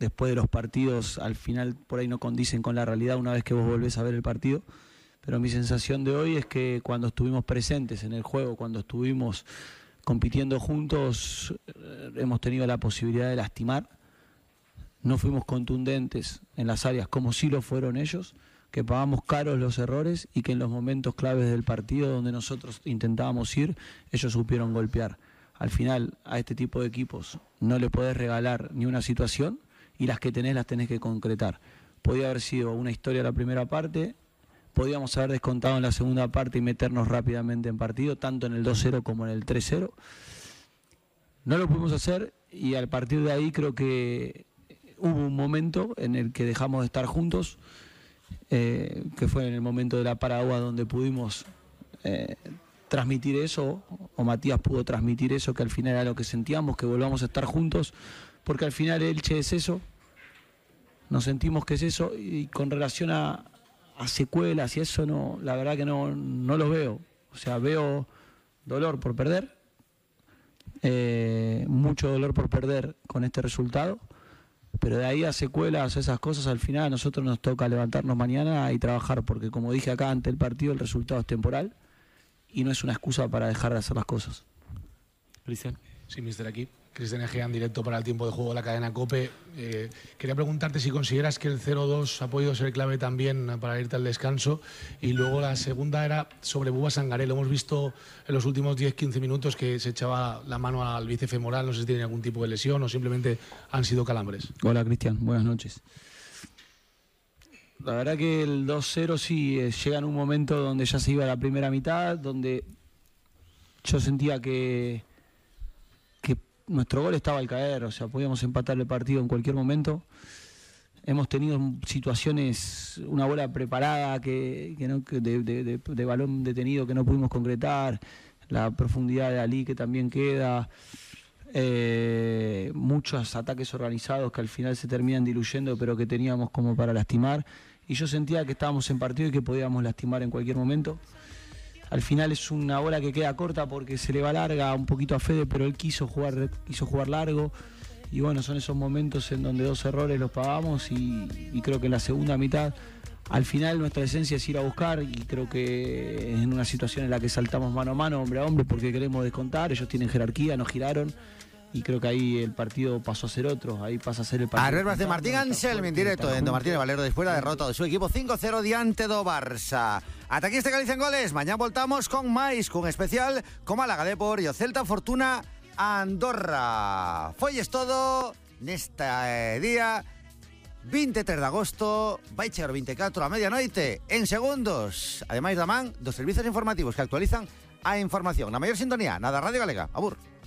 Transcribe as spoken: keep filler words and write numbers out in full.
después de los partidos al final por ahí no condicen con la realidad una vez que vos volvés a ver el partido, pero mi sensación de hoy es que cuando estuvimos presentes en el juego, cuando estuvimos compitiendo juntos, hemos tenido la posibilidad de lastimar, no fuimos contundentes en las áreas como sí lo fueron ellos, que pagamos caros los errores y que en los momentos claves del partido donde nosotros intentábamos ir, ellos supieron golpear. Al final a este tipo de equipos no le podés regalar ni una situación y las que tenés las tenés que concretar. Podía haber sido una historia la primera parte, podíamos haber descontado en la segunda parte y meternos rápidamente en partido, tanto en el dos cero como en el tres cero. No lo pudimos hacer y a partir de ahí creo que hubo un momento en el que dejamos de estar juntos, eh, que fue en el momento de la Paragua donde pudimos eh, transmitir eso, o Matías pudo transmitir eso, que al final era lo que sentíamos, que volvamos a estar juntos, porque al final Elche es eso, nos sentimos que es eso, y con relación a, a secuelas y eso, no, la verdad que no, no los veo. O sea, veo dolor por perder, eh, mucho dolor por perder con este resultado, pero de ahí a secuelas, esas cosas, al final a nosotros nos toca levantarnos mañana y trabajar, porque como dije acá ante el partido, el resultado es temporal y no es una excusa para dejar de hacer las cosas. Cristian. Sí, mister, aquí. Cristian Egea, en directo para el tiempo de juego de la cadena COPE. Eh, quería preguntarte si consideras que el cero dos ha podido ser clave también para irte al descanso. Y luego la segunda era sobre Buba Sangaré. Lo hemos visto en los últimos diez quince minutos que se echaba la mano al bíceps femoral. No sé si tiene algún tipo de lesión o simplemente han sido calambres. Hola, Cristian. Buenas noches. La verdad que el dos cero sí eh, llega en un momento donde ya se iba la primera mitad, donde yo sentía que, que nuestro gol estaba al caer, o sea, podíamos empatar el partido en cualquier momento. Hemos tenido situaciones, una bola preparada que, que no, que de, de, de, de balón detenido que no pudimos concretar, la profundidad de Ali que también queda, eh, muchos ataques organizados que al final se terminan diluyendo, pero que teníamos como para lastimar. Y yo sentía que estábamos en partido y que podíamos lastimar en cualquier momento. Al final es una bola que queda corta porque se le va larga un poquito a Fede, pero él quiso jugar, quiso jugar largo. Y bueno, son esos momentos en donde dos errores los pagamos y, y creo que en la segunda mitad, al final nuestra esencia es ir a buscar y creo que en una situación en la que saltamos mano a mano, hombre a hombre, porque queremos descontar, ellos tienen jerarquía, nos giraron. Y creo que ahí el partido pasó a ser otro, ahí pasa a ser el partido. Arbas de Martín Anselmi en directo en Do Martínez Valero después de la derrota de su equipo cinco cero diante do Barça. Ata aquí este Galicia en Goles, mañana voltamos con máis, con especial con Málaga Depor e o Celta Fortuna Andorra. Folles todo neste eh, día veintitrés de agosto, vai chegar o veinticuatro a medianoite en segundos. Ademais da man dos servizos informativos que actualizan a información na maior sintonía na da Radio Galega. Abur.